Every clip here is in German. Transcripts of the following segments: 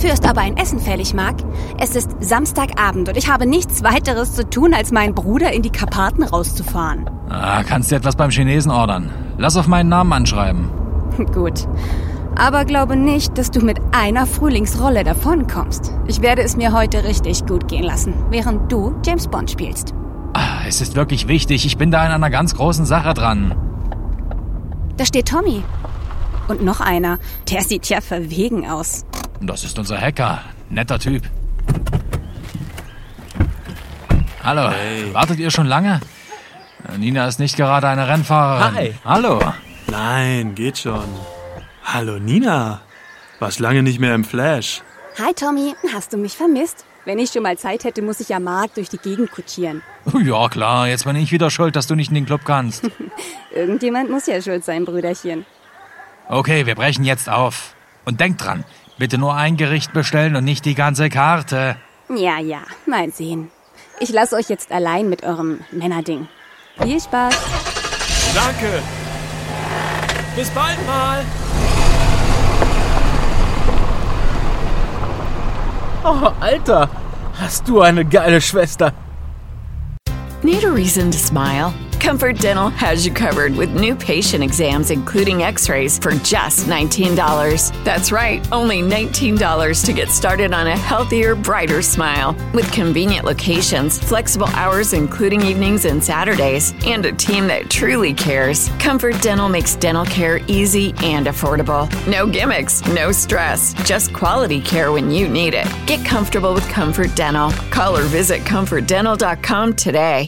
Dafür ist aber ein Essen fällig, Mark. Es ist Samstagabend und ich habe nichts weiteres zu tun, als meinen Bruder in die Karpaten rauszufahren. Kannst du etwas beim Chinesen ordern? Lass auf meinen Namen anschreiben. Gut. Aber glaube nicht, dass du mit einer Frühlingsrolle davonkommst. Ich werde es mir heute richtig gut gehen lassen, während du James Bond spielst. Es ist wirklich wichtig. Ich bin da in einer ganz großen Sache dran. Da steht Tommy. Und noch einer. Der sieht ja verwegen aus. Das ist unser Hacker. Netter Typ. Hallo. Hey. Wartet ihr schon lange? Nina ist nicht gerade eine Rennfahrerin. Hi. Hallo. Nein, geht schon. Hallo Nina. Warst lange nicht mehr im Flash. Hi Tommy, hast du mich vermisst? Wenn ich schon mal Zeit hätte, muss ich ja Mark durch die Gegend kutschieren. Ja klar, jetzt bin ich wieder schuld, dass du nicht in den Club kannst. Irgendjemand muss ja schuld sein, Brüderchen. Okay, wir brechen jetzt auf. Und denkt dran, bitte nur ein Gericht bestellen und nicht die ganze Karte. Ja, mal sehen. Ich lasse euch jetzt allein mit eurem Männerding. Viel Spaß. Danke. Bis bald mal. Oh, Alter, hast du eine geile Schwester. Need a reason to smile? Comfort Dental has you covered with new patient exams, including x-rays, for just $19. That's right, only $19 to get started on a healthier, brighter smile. With convenient locations, flexible hours including evenings and Saturdays, and a team that truly cares, Comfort Dental makes dental care easy and affordable. No gimmicks, no stress, just quality care when you need it. Get comfortable with Comfort Dental. Call or visit comfortdental.com today.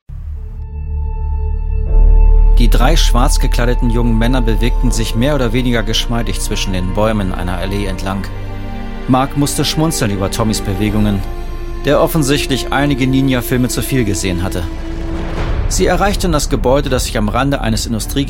Die 3 schwarz gekleideten jungen Männer bewegten sich mehr oder weniger geschmeidig zwischen den Bäumen einer Allee entlang. Mark musste schmunzeln über Tommys Bewegungen, der offensichtlich einige Ninja-Filme zu viel gesehen hatte. Sie erreichten das Gebäude, das sich am Rande eines